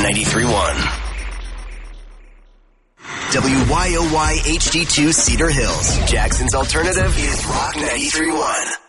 93.1. WYOY HD2 Cedar Hills. Jackson's alternative is Rock 93.1.